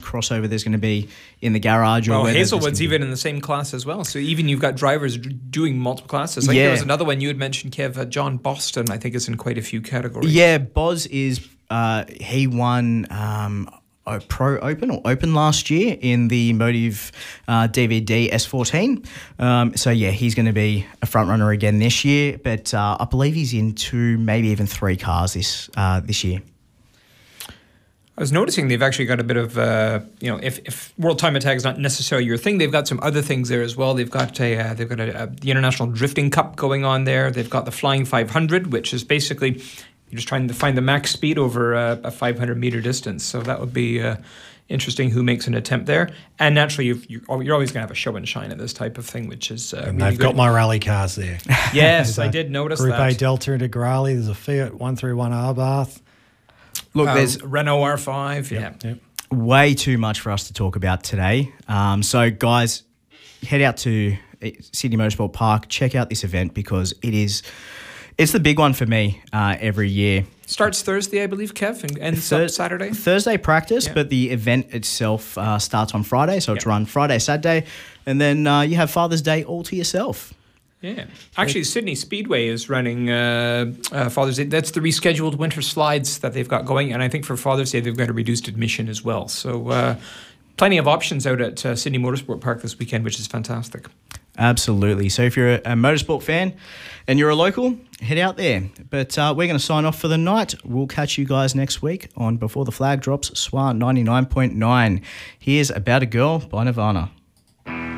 crossover there's going to be in the garage. Well, Hazelwood's even in the same class as well. So even you've got drivers doing multiple classes. Like there was another one you had mentioned, Kev, John Boston, I think is in quite a few categories. Yeah, Boz is, he won Pro Open or Open last year in the Motive DVD S14. So yeah, he's going to be a front runner again this year, but I believe he's in 2, maybe even 3 cars this year. I was noticing they've actually got a bit of, if World Time Attack is not necessarily your thing, they've got some other things there as well. They've got the International Drifting Cup going on there. They've got the Flying 500, which is basically you're just trying to find the max speed over a 500-meter distance. So that would be interesting who makes an attempt there. And naturally, you're always going to have a show and shine at this type of thing, which is and really they've got my rally cars there. Yes, I did notice Group that. A Delta into Grali. There's a Fiat 131 Arbath. Look, there's Renault R5. Yep. way too much for us to talk about today. So, guys, head out to Sydney Motorsport Park. Check out this event because it's the big one for me every year. Starts Thursday, I believe, Kev, and ends Saturday? Thursday practice, but the event itself starts on Friday, so it's run Friday, Saturday, and then you have Father's Day all to yourself. Yeah. Actually, Sydney Speedway is running Father's Day. That's the rescheduled winter slides that they've got going, and I think for Father's Day they've got a reduced admission as well. So plenty of options out at Sydney Motorsport Park this weekend, which is fantastic. Absolutely. So if you're a motorsport fan and you're a local, head out there. But we're going to sign off for the night. We'll catch you guys next week on Before the Flag Drops, SWAR 99.9. Here's About a Girl by Nirvana.